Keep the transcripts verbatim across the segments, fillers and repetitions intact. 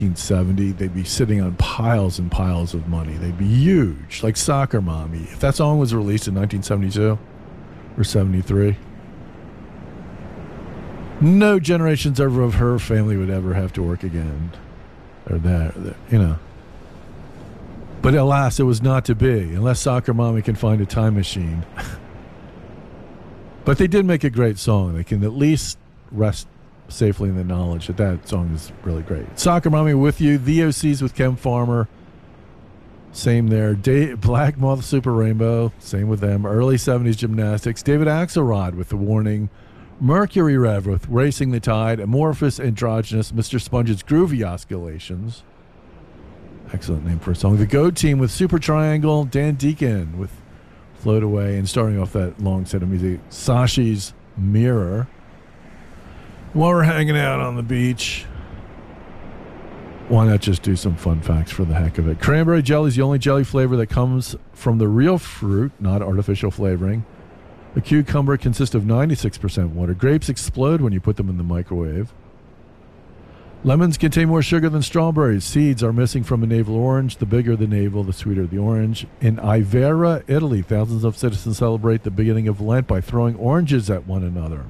nineteen seventy, they'd be sitting on piles and piles of money. They'd be huge, like Soccer Mommy. If that song was released in nineteen seventy-two or seventy-three, no generations ever of her family would ever have to work again. Or that, you know. But alas, it was not to be, unless Soccer Mommy can find a time machine. But they did make a great song. They can at least rest safely in the knowledge that that song is really great. Soccer Mommy with you. The O Cs with Ken Farmer. Same there. Day, Black Moth Super Rainbow. Same with them. Early seventies Gymnastics. David Axelrod with The Warning. Mercury Rev with Racing the Tide. Amorphous Androgynous. Mister Sponge's Groovy Oscillations. Excellent name for a song. The Go Team with Super Triangle. Dan Deacon with Float Away. And starting off that long set of music, Sashi's Mirror. While we're hanging out on the beach, why not just do some fun facts for the heck of it? Cranberry jelly is the only jelly flavor that comes from the real fruit, not artificial flavoring. A cucumber consists of ninety-six percent water. Grapes explode when you put them in the microwave. Lemons contain more sugar than strawberries. Seeds are missing from a navel orange. The bigger the navel, the sweeter the orange. In Ivrea, Italy, thousands of citizens celebrate the beginning of Lent by throwing oranges at one another.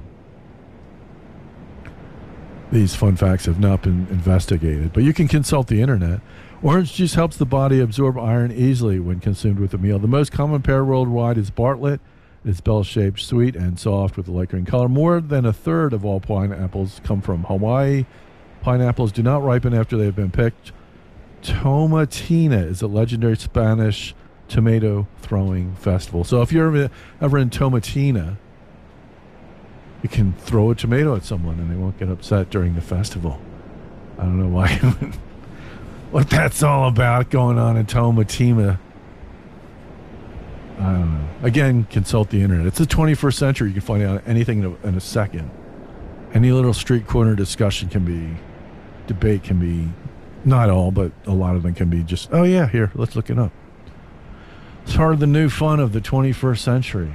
These fun facts have not been investigated, but you can consult the internet. Orange juice helps the body absorb iron easily when consumed with a meal. The most common pear worldwide is Bartlett. It's bell-shaped, sweet, and soft with a light green color. More than a third of all pineapples come from Hawaii. Pineapples do not ripen after they have been picked. Tomatina is a legendary Spanish tomato-throwing festival. So if you're ever in Tomatina, you can throw a tomato at someone and they won't get upset during the festival. I don't know why. What that's all about going on in Tomatina. I don't know. Again, consult the internet. It's the twenty-first century. You can find out anything in a, in a second. Any little street corner discussion can be, debate can be, not all, but a lot of them can be just, oh yeah, here, let's look it up. It's part of the new fun of the twenty-first century.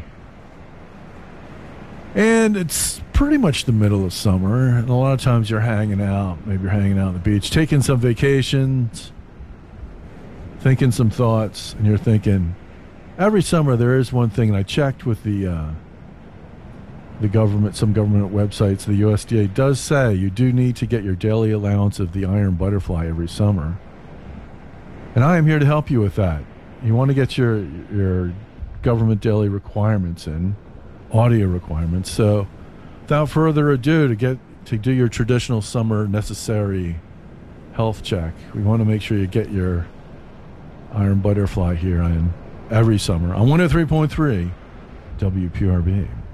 And it's pretty much the middle of summer, and a lot of times you're hanging out. Maybe you're hanging out on the beach, taking some vacations, thinking some thoughts, and you're thinking, every summer there is one thing, and I checked with the uh, the government, some government websites, the U S D A does say you do need to get your daily allowance of the iron butterfly every summer. And I am here to help you with that. You want to get your your government daily requirements in, audio requirements. So without further ado, to get to do your traditional summer necessary health check, we want to make sure you get your iron butterfly here on every summer on one oh three point three W P R B.